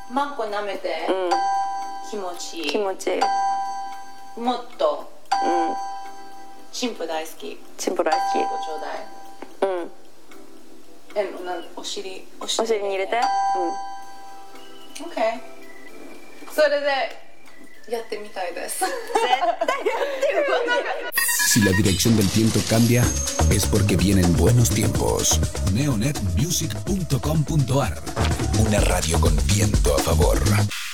マンコ舐めて、気持ちいい。 気持ちいい。 もっと、チンプ大好き。 チンポ大好チンポちょうだい。 き。 お尻お尻に入れて。 OK。それでやってみたいです。 Si la dirección del viento cambia, es porque vienen buenos tiempos. Neonetmusic.com.ar. Una radio con viento a favor.